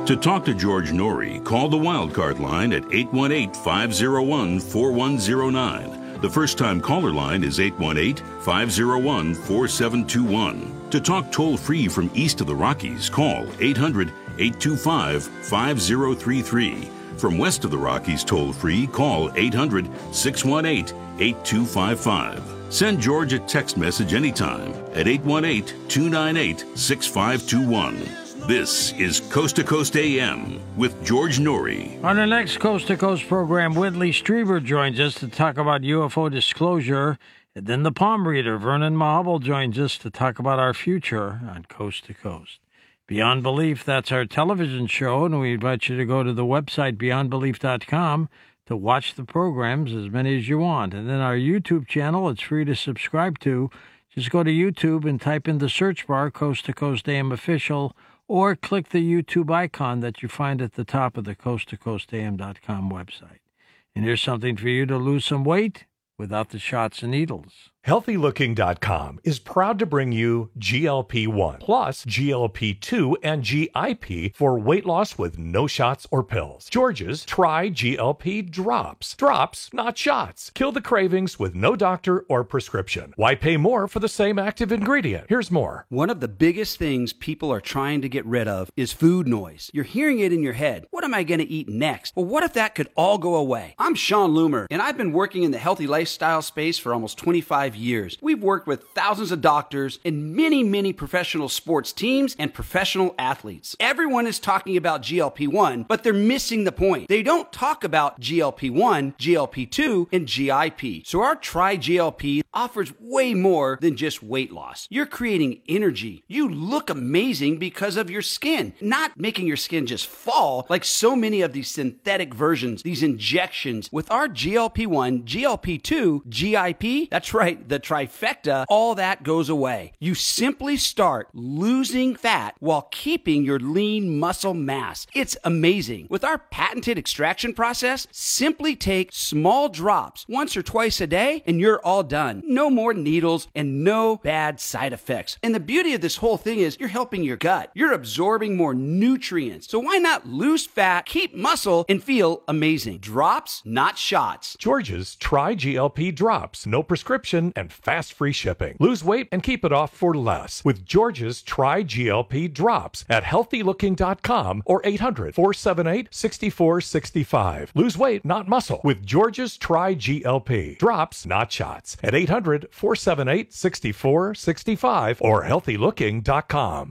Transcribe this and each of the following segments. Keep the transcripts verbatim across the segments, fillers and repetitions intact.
To talk to George Norrie, call the Wildcard line at eight one eight, five oh one, four one oh nine. The first-time caller line is eight one eight, five oh one, four seven two one. To talk toll-free from east of the Rockies, call eight hundred, eight two five, five oh three three. From west of the Rockies toll-free, call eight hundred, six one eight, eight two five five. Send George a text message anytime at eight one eight, two nine eight, six five two one. This is Coast to Coast A M with George Norrie. On the next Coast to Coast program, Whitley Strieber joins us to talk about U F O disclosure. And then the palm reader, Vernon Mahubble, joins us to talk about our future on Coast to Coast. Beyond Belief, that's our television show, and we invite you to go to the website beyond belief dot com to watch the programs, as many as you want. And then our YouTube channel, it's free to subscribe to. Just go to YouTube and type in the search bar, Coast to Coast A M Official, or click the YouTube icon that you find at the top of the coast to coast a m dot com website. And here's something for you to lose some weight without the shots and needles. healthy looking dot com is proud to bring you G L P one plus G L P two and G I P for weight loss with no shots or pills. George's Try G L P Drops. Drops, not shots. Kill the cravings with no doctor or prescription. Why pay more for the same active ingredient? Here's more. One of the biggest things people are trying to get rid of is food noise. You're hearing it in your head. What am I going to eat next? Well, what if that could all go away? I'm Sean Loomer, and I've been working in the healthy lifestyle space for almost twenty-five years. We've worked with thousands of doctors and many, many professional sports teams and professional athletes. Everyone is talking about G L P one, but they're missing the point. They don't talk about G L P one, G L P two, and G I P. So our Try G L P offers way more than just weight loss. You're creating energy. You look amazing because of your skin, not making your skin just fall like so many of these synthetic versions, these injections. With our G L P one, G L P two, G I P, that's right, the trifecta, all that goes away. You simply start losing fat while keeping your lean muscle mass. It's amazing. With our patented extraction process, simply take small drops once or twice a day and you're all done. No more needles and no bad side effects. And the beauty of this whole thing is you're helping your gut. You're absorbing more nutrients. So why not lose fat, keep muscle, and feel amazing? Drops, not shots. George's Try G L P Drops. No prescription and fast free shipping. Lose weight and keep it off for less with George's Try G L P Drops at healthy looking dot com or eight hundred, four seven eight, six four six five. Lose weight, not muscle with George's Try G L P Drops, not shots at eight hundred, four seven eight, six four six five or healthy looking dot com.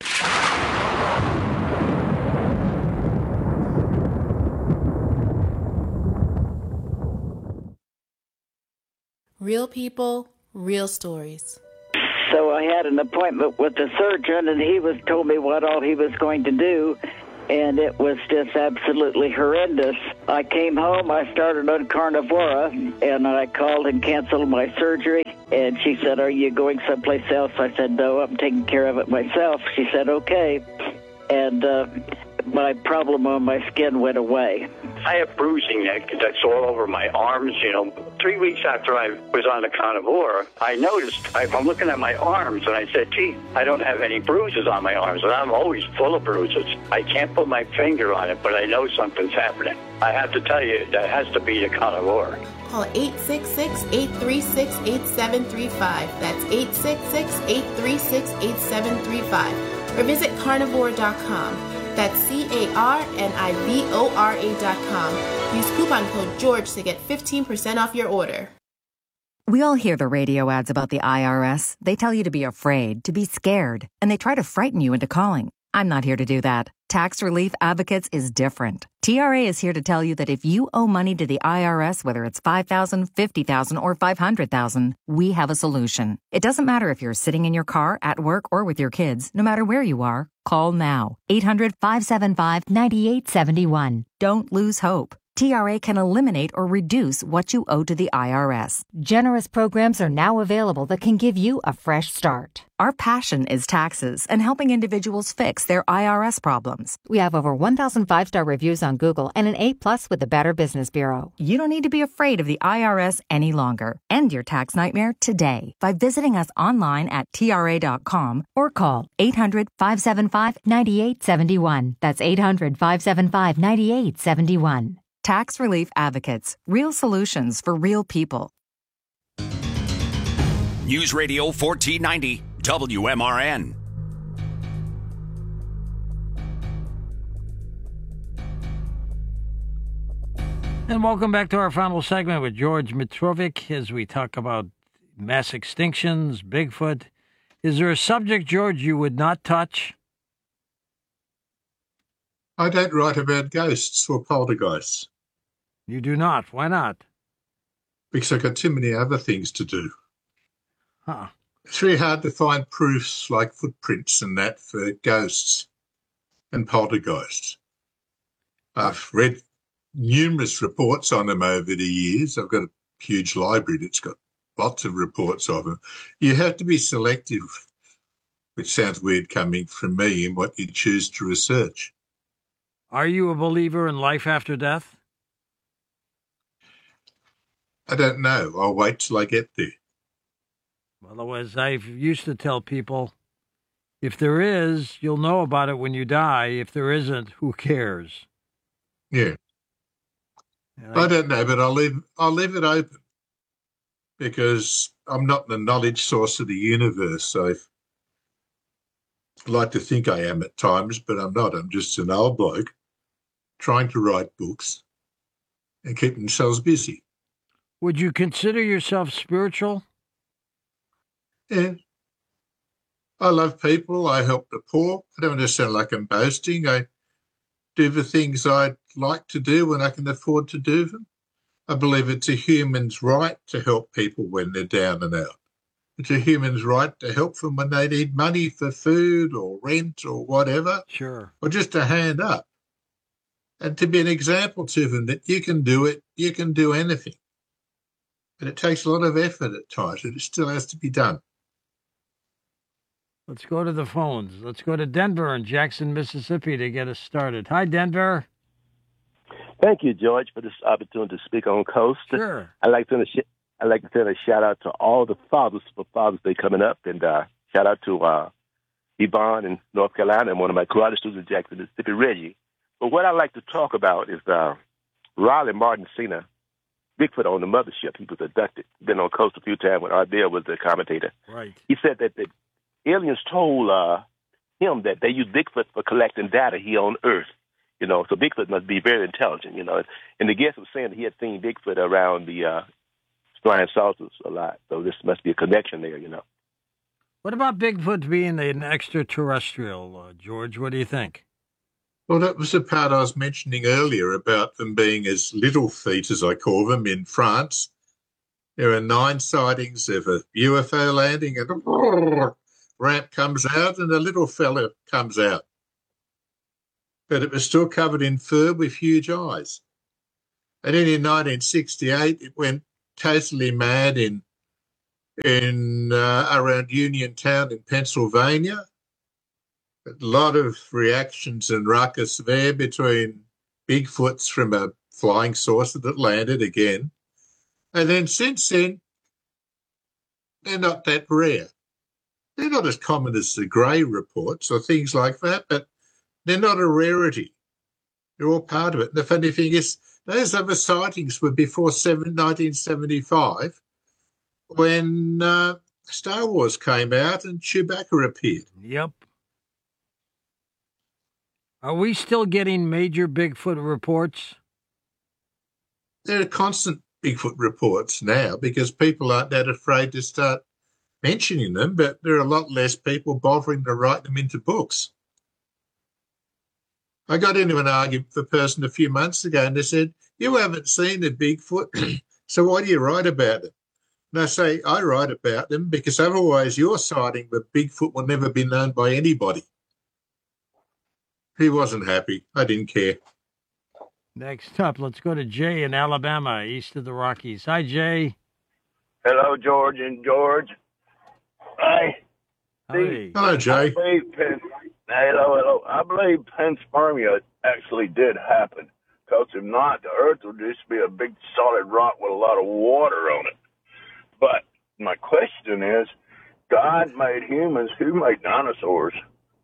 Real people, real stories. So I had an appointment with the surgeon, and he was told me what all he was going to do, and it was just absolutely horrendous. I came home, I started on Carnivora, and I called and canceled my surgery, and she said, "Are you going someplace else?" I said, "No, I'm taking care of it myself." She said, "Okay," and uh, my problem on my skin went away. I have bruising that, that's all over my arms, you know. Three weeks after I was on the Carnivora, I noticed, I, I'm looking at my arms, and I said, gee, I don't have any bruises on my arms, and I'm always full of bruises. I can't put my finger on it, but I know something's happening. I have to tell you, that has to be the Carnivora. Call eight six six, eight three six, eight seven three five. That's eight six six, eight three six, eight seven three five. Or visit carnivore dot com. That's C A R N I V O R A dot com. Use coupon code GEORGE to get fifteen percent off your order. We all hear the radio ads about the I R S. They tell you to be afraid, to be scared, and they try to frighten you into calling. I'm not here to do that. Tax Relief Advocates is different. T R A is here to tell you that if you owe money to the I R S, whether it's five thousand dollars, fifty thousand dollars, or five hundred thousand dollars, we have a solution. It doesn't matter if you're sitting in your car, at work, or with your kids. No matter where you are, call now. eight hundred, five seven five, nine eight seven one. Don't lose hope. T R A can eliminate or reduce what you owe to the I R S. Generous programs are now available that can give you a fresh start. Our passion is taxes and helping individuals fix their I R S problems. We have over one thousand five-star reviews on Google and an A plus with the Better Business Bureau. You don't need to be afraid of the I R S any longer. End your tax nightmare today by visiting us online at T R A dot com or call eight hundred, five seven five, nine eight seven one. That's eight hundred, five seven five, nine eight seven one. Tax Relief Advocates. Real solutions for real people. News Radio fourteen ninety, W M R N. And welcome back to our final segment with George Mitrovic as we talk about mass extinctions, Bigfoot. Is there a subject, George, you would not touch? I don't write about ghosts or poltergeists. You do not. Why not? Because I've got too many other things to do. Huh. It's very hard to find proofs like footprints and that for ghosts and poltergeists. I've read numerous reports on them over the years. I've got a huge library that's got lots of reports of them. You have to be selective, which sounds weird coming from me, in what you choose to research. Are you a believer in life after death? I don't know. I'll wait till I get there. Otherwise, I used to tell people, if there is, you'll know about it when you die. If there isn't, who cares? Yeah. I, I don't know, but I'll leave, I'll leave it open because I'm not the knowledge source of the universe. I've, I like to think I am at times, but I'm not. I'm just an old bloke trying to write books and keep themselves busy. Would you consider yourself spiritual? Yeah. I love people. I help the poor. I don't want to sound like I'm boasting. I do the things I'd like to do when I can afford to do them. I believe it's a human's right to help people when they're down and out. It's a human's right to help them when they need money for food or rent or whatever. Sure. Or just a hand up. And to be an example to them that you can do it, you can do anything. But it takes a lot of effort at times, and it still has to be done. Let's go to the phones. Let's go to Denver and Jackson, Mississippi to get us started. Hi, Denver. Thank you, George, for this opportunity to speak on Coast. Sure. I'd like to send a, sh- I'd like to send a shout-out to all the fathers for Father's Day coming up, and uh, shout-out to uh, Yvonne in North Carolina and one of my karate students in Jackson, Mississippi, Reggie. But what I'd like to talk about is uh, Raleigh Martin Senior Bigfoot on the mothership. He was abducted. Been on Coast a few times when Art Bell was the commentator. Right. He said that the aliens told uh, him that they use Bigfoot for collecting data here on Earth. You know, so Bigfoot must be very intelligent, you know. And the guest was saying that he had seen Bigfoot around the uh, flying saucers a lot. So this must be a connection there, you know. What about Bigfoot being an extraterrestrial, uh, George? What do you think? Well, that was the part I was mentioning earlier about them being as little feet, as I call them, in France. There are nine sightings of a U F O landing, and a ramp comes out and a little fella comes out. But it was still covered in fur with huge eyes. And then in nineteen sixty-eight, it went totally mad in in uh, around Uniontown in Pennsylvania. A lot of reactions and ruckus there between Bigfoots from a flying saucer that landed again. And then since then, they're not that rare. They're not as common as the grey reports or things like that, but they're not a rarity. They're all part of it. And the funny thing is, those other sightings were before nineteen seventy-five when uh, Star Wars came out and Chewbacca appeared. Yep. Are we still getting major Bigfoot reports? There are constant Bigfoot reports now because people aren't that afraid to start mentioning them, but there are a lot less people bothering to write them into books. I got into an argument with a person a few months ago and they said, you haven't seen a Bigfoot, so why do you write about it? And I say, I write about them because otherwise your sighting of Bigfoot will never be known by anybody. He wasn't happy. I didn't care. Next up, let's go to Jay in Alabama, east of the Rockies. Hi, Jay. Hello, George and George. Hi. Hey. Hello, Jay. I believe pan- hello, hello. I believe panspermia actually did happen. Because if not, the Earth would just be a big solid rock with a lot of water on it. But my question is, God made humans. Who made dinosaurs?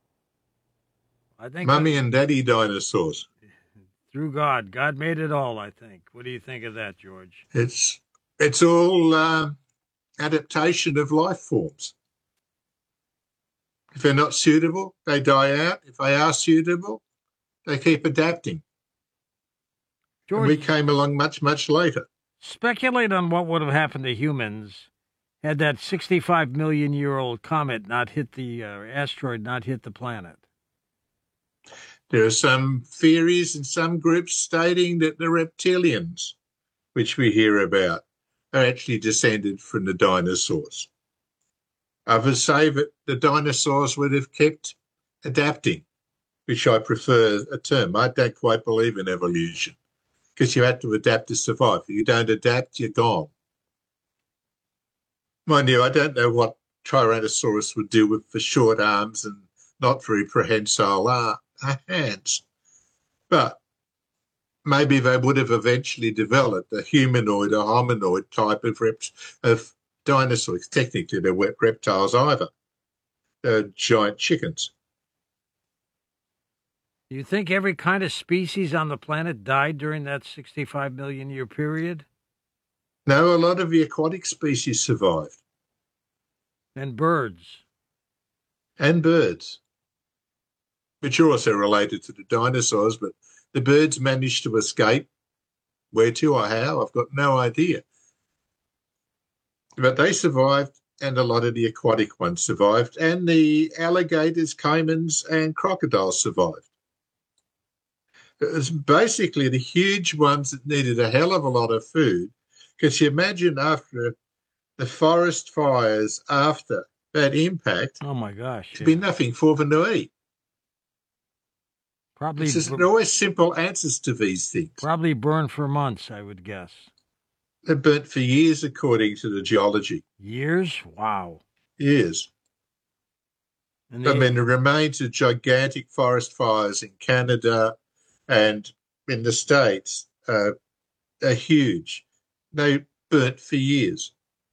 I think Mummy and Daddy dinosaurs. through God. God made it all, I think. What do you think of that, George? It's it's all um, adaptation of life forms. If they're not suitable, they die out. If they are suitable, they keep adapting. George, and we came along much, much later. Speculate on what would have happened to humans had that sixty-five million year old comet not hit the uh, asteroid, not hit the planet. There are some theories in some groups stating that the reptilians, which we hear about, are actually descended from the dinosaurs. Others say that the dinosaurs would have kept adapting, which I prefer a term. I don't quite believe in evolution because you have to adapt to survive. If you don't adapt, you're gone. Mind you, I don't know what Tyrannosaurus would do with the short arms and not very prehensile uh, hands. But maybe they would have eventually developed a humanoid or hominoid type of, reps, of dinosaurs. Technically, they're wet reptiles either. They're giant chickens. Do you think every kind of species on the planet died during that sixty-five million year period? No, a lot of the aquatic species survived. And birds. And birds, which are also related to the dinosaurs, but the birds managed to escape. Where to or how, I've got no idea. But they survived, and a lot of the aquatic ones survived, and the alligators, caimans, and crocodiles survived. It was basically the huge ones that needed a hell of a lot of food, because you imagine after the forest fires, after that impact, oh my gosh, there'd yeah. be nothing for them to eat. Probably it's just, there are always simple answers to these things. Probably burned for months, I would guess. They burnt for years, according to the geology. Years? Wow. Years. And they, I mean, the remains of gigantic forest fires in Canada and in the States uh, are huge. They burnt for years.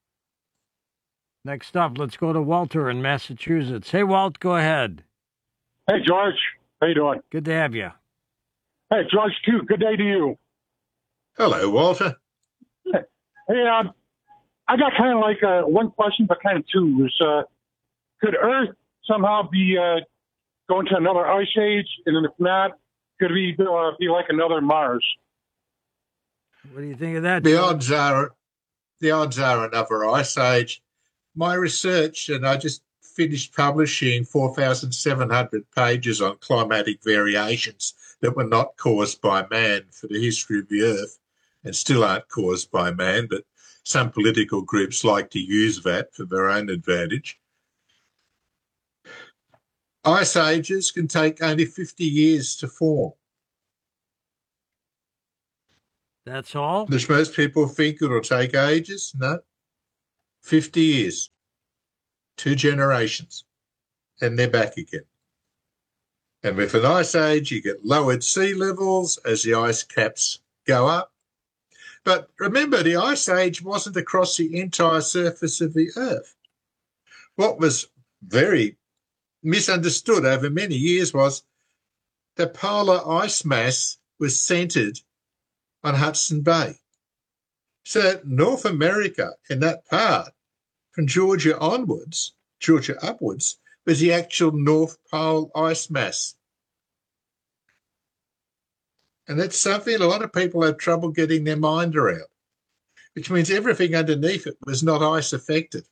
Next up, let's go to Walter in Massachusetts. Hey, Walt, go ahead. Hey, George. How you doing? Good to have you. Hey, George, too. Good day to you. Hello, Walter. Hey, uh, I got kind of like uh, one question, but kind of two. Is, uh, could Earth somehow be uh, going to another ice age? And then if not, could we uh, be like another Mars? What do you think of that? The George? odds are, the odds are another ice age. My research, and I just finished publishing four thousand seven hundred pages on climatic variations that were not caused by man for the history of the Earth, and still aren't caused by man, but some political groups like to use that for their own advantage. Ice ages can take only fifty years to form. That's all? Which most people think it'll take ages. No. fifty years. Two generations. And they're back again. And with an ice age, you get lowered sea levels as the ice caps go up. But remember, the ice age wasn't across the entire surface of the Earth. What was very misunderstood over many years was the polar ice mass was centred on Hudson Bay. So North America, in that part, from Georgia onwards, Georgia upwards, was the actual North Pole ice mass. And that's something a lot of people have trouble getting their mind around, which means everything underneath it was not ice affected.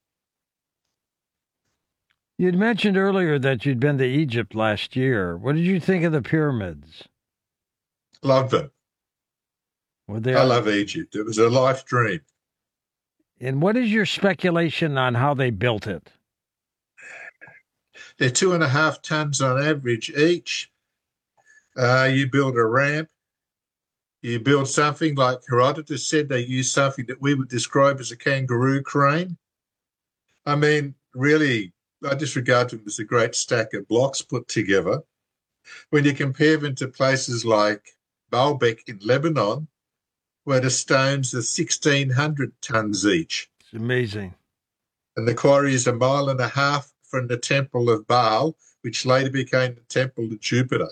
You'd mentioned earlier that you'd been to Egypt last year. What did you think of the pyramids? Love them. Were they I love Egypt. It was a life dream. And what is your speculation on how they built it? They're two and a half tons on average each. Uh, you build a ramp. You build something like Herodotus said they used something that we would describe as a kangaroo crane. I mean, really, I disregard them as a great stack of blocks put together. When you compare them to places like Baalbek in Lebanon, where the stones are sixteen hundred tons each. It's amazing. And the quarry is a mile and a half from the temple of Baal, which later became the temple of Jupiter.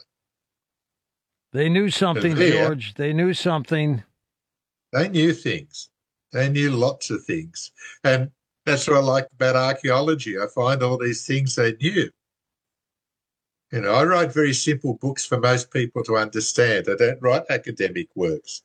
They knew something, there, George. They knew something. They knew things. They knew lots of things. And that's what I like about archaeology. I find all these things they knew. You know, I write very simple books for most people to understand. I don't write academic works.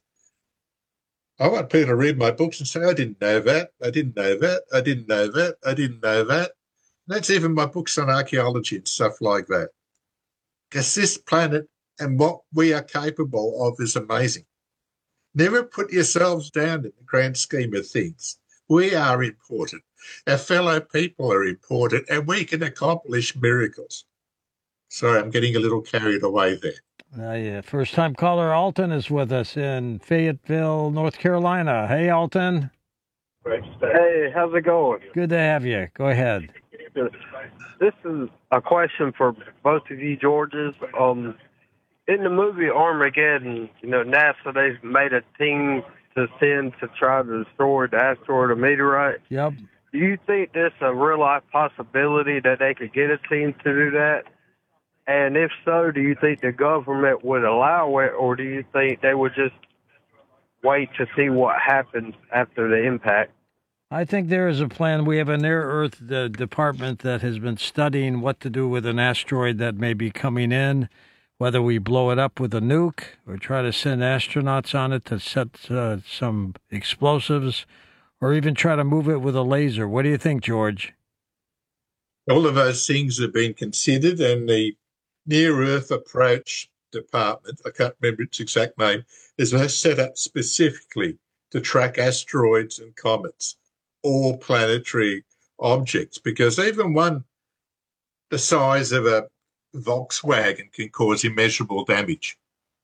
I want people to read my books and say, I didn't know that, I didn't know that, I didn't know that, I didn't know that. And that's even my books on archaeology and stuff like that. Because this planet and what we are capable of is amazing. Never put yourselves down in the grand scheme of things. We are important. Our fellow people are important, and we can accomplish miracles. Sorry, I'm getting a little carried away there. Uh, yeah. First-time caller Alton is with us in Fayetteville, North Carolina. Hey, Alton. Hey, how's it going? Good to have you. Go ahead. This is a question for both of you, Georges. Um, in the movie Armageddon, you know, NASA, they've made a team to send to try to destroy the asteroid or meteorite. Yep. Do you think there's a real-life possibility that they could get a team to do that? And if so, do you think the government would allow it, or do you think they would just wait to see what happens after the impact? I think there is a plan. We have a near-Earth uh, department that has been studying what to do with an asteroid that may be coming in, whether we blow it up with a nuke or try to send astronauts on it to set uh, some explosives, or even try to move it with a laser. What do you think, George? All of those things have been considered, and the Near-Earth Approach Department, I can't remember its exact name, is set up specifically to track asteroids and comets, all planetary objects, because even one the size of a Volkswagen can cause immeasurable damage.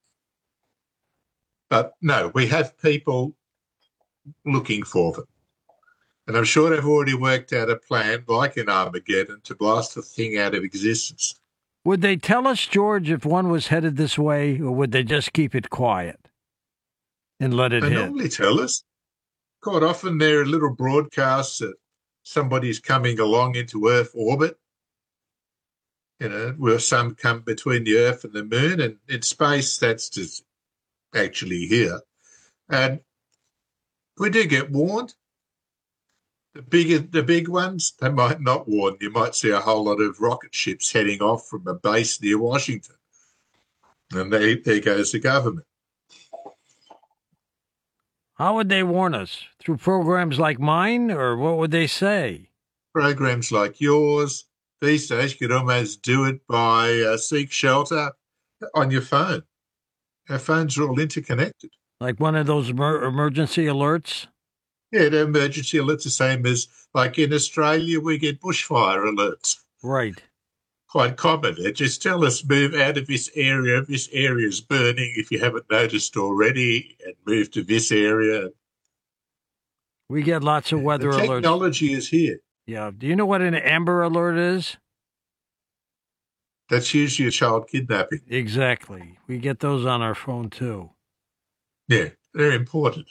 But no, we have people looking for them. And I'm sure they've already worked out a plan, like in Armageddon, to blast the thing out of existence. Would they tell us, George, if one was headed this way, or would they just keep it quiet and let it they hit? They normally tell us. Quite often there are little broadcasts that somebody's coming along into Earth orbit, you know, where some come between the Earth and the Moon, and in space that's just actually here. And we do get warned. The big, the big ones, they might not warn. You might see a whole lot of rocket ships heading off from a base near Washington. And they, there goes the government. How would they warn us? Through programs like mine, or what would they say? Programs like yours. These days, you could almost do it by uh, Seek Shelter on your phone. Our phones are all interconnected. Like one of those emer- emergency alerts? Yeah, the emergency alerts the same as, like in Australia, we get bushfire alerts. Right. Quite common. They just tell us, move out of this area. This area is burning, if you haven't noticed already, and move to this area. We get lots of weather the alerts. Technology is here. Yeah. Do you know what an Amber Alert is? That's usually a child kidnapping. Exactly. We get those on our phone, too. Yeah, they're important.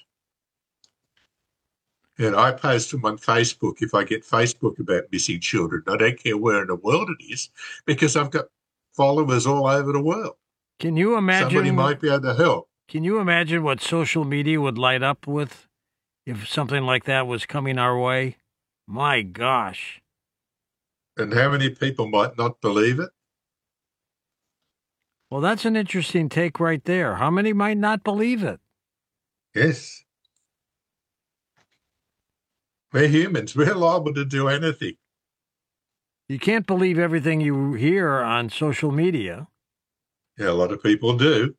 And I post them on Facebook if I get Facebook about missing children. I don't care where in the world it is, because I've got followers all over the world. Can you imagine? Somebody might be able to help. Can you imagine what social media would light up with if something like that was coming our way? My gosh. And how many people might not believe it? Well, that's an interesting take right there. How many might not believe it? Yes. We're humans. We're liable to do anything. You can't believe everything you hear on social media. Yeah, a lot of people do.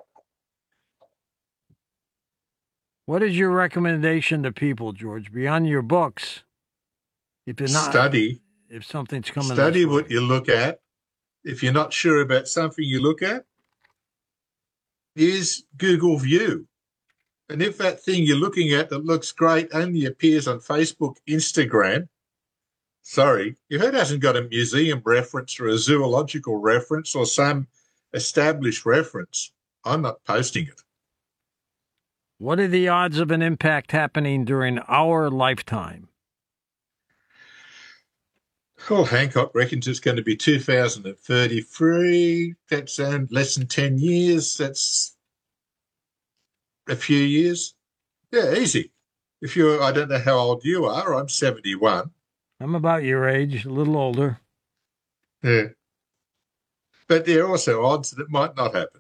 What is your recommendation to people, George, beyond your books? If you're not, study. If something's coming. Study what you look at. If you're not sure about something you look at, is Google View. And if that thing you're looking at that looks great only appears on Facebook, Instagram, sorry, if it hasn't got a museum reference or a zoological reference or some established reference, I'm not posting it. What are the odds of an impact happening during our lifetime? Well, Hancock reckons it's going to be two thousand thirty-three. That's um, less than ten years. That's a few years. Yeah, easy. If you're, I don't know how old you are. I'm seventy-one. I'm about your age, a little older. Yeah. But there are also odds that it might not happen.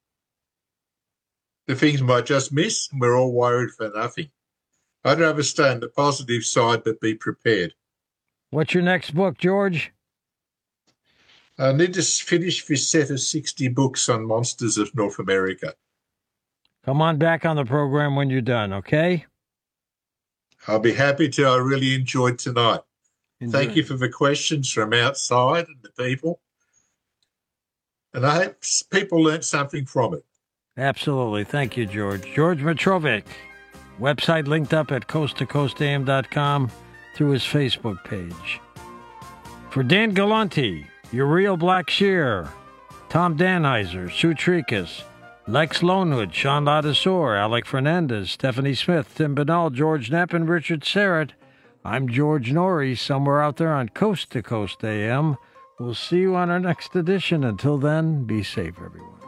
The things might just miss, and we're all worried for nothing. I'd rather stay on the positive side, but be prepared. What's your next book, George? I need to finish this set of sixty books on monsters of North America. Come on back on the program when you're done, okay? I'll be happy to. I really enjoyed tonight. Enjoy. Thank you for the questions from outside and the people. And I hope people learnt something from it. Absolutely. Thank you, George. George Mitrovic, website linked up at coast to coast a m dot com through his Facebook page. For Dan Galante, Uriel Blackshear, Tom Danheiser, Sue Tricas, Lex Lonewood, Sean Ladisor, Alec Fernandez, Stephanie Smith, Tim Binnall, George Knapp, and Richard Serrett, I'm George Norrie, somewhere out there on Coast to Coast A M. We'll see you on our next edition. Until then, be safe, everyone.